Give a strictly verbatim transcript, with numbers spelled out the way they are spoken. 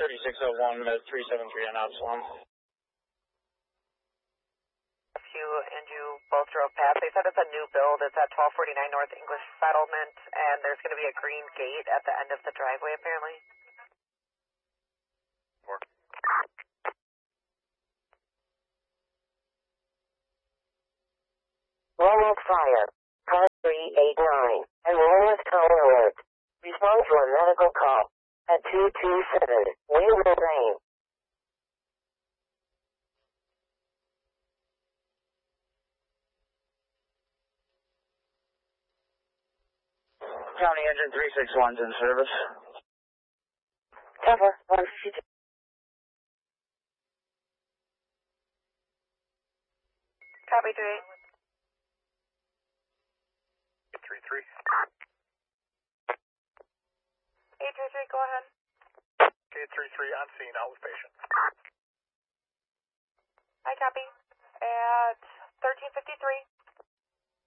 thirty-six oh one, three seven three on Absalom. You and you both drove past. They said it's a new build. It's at twelve forty-nine North English Settlement, and there's going to be a green gate at the end of the driveway, apparently. Four. Roanoke Fire, car three eight nine, and Roanoke Tower Alert. Respond to a medical call at two two seven, Wheelman Lane. County Engine three six one's in service. Cover one fifty-two. Copy three. Three three. Eight three three, go ahead. Eight three three on scene, out with patient. I copy. At thirteen fifty-three,